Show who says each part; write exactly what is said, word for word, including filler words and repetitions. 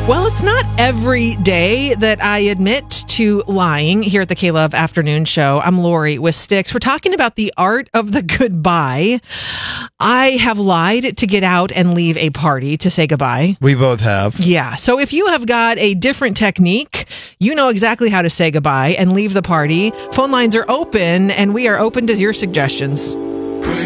Speaker 1: Well, it's not every day that I admit to lying here at the K-Love Afternoon Show. I'm Lori with Styx. We're talking about the art of the goodbye. I have lied to get out and leave a party to say goodbye.
Speaker 2: We both have.
Speaker 1: Yeah. So if you have got a different technique, you know exactly how to say goodbye and leave the party. Phone lines are open, and we are open to your suggestions.